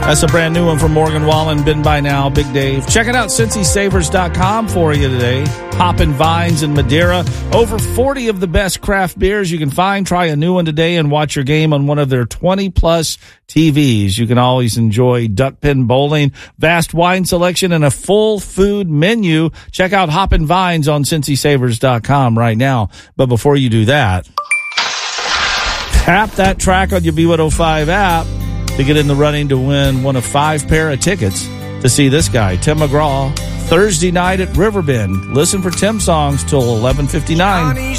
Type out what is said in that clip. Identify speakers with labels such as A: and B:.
A: That's a brand new one from Morgan Wallen, Been By Now, Big Dave. Check it out, CincySavers.com for you today. Hoppin' Vines in Madeira. Over 40 of the best craft beers you can find. Try a new one today and watch your game on one of their 20-plus TVs. You can always enjoy duck pin bowling, vast wine selection, and a full food menu. Check out Hoppin' Vines on CincySavers.com right now. But before you do that, tap that track on your B105 app to get in the running to win one of 5 pair of tickets to see this guy, Tim McGraw, Thursday night at Riverbend. Listen for Tim songs till 11:59.